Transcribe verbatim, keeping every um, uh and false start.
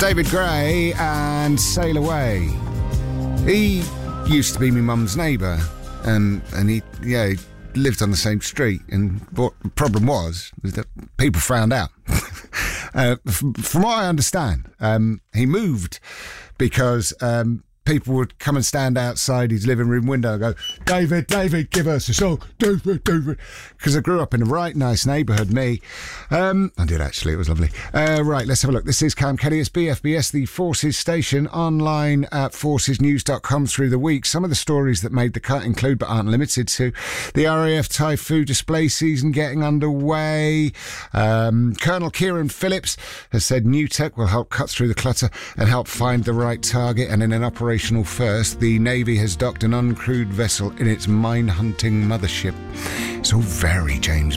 David Gray and Sail Away. He used to be my mum's neighbour, and and he yeah he lived on the same street. And what the problem was was that people found out. uh, from, from what I understand, um, he moved because um, people would come and stand outside his living room window and go, David, David, give us a song, David, David. Because I grew up in a right nice neighbourhood, me. Um, I did actually, it was lovely. Uh, right, let's have a look. This is Cam Kelly. It's B F B S, the Forces station, online at forces news dot com through the week. Some of the stories that made the cut include, but aren't limited to, the R A F Typhoon display season getting underway. Um, Colonel Kieran Phillips has said new tech will help cut through the clutter and help find the right target. And in an operational first, the Navy has docked an uncrewed vessel in its mine-hunting mothership. It's all very James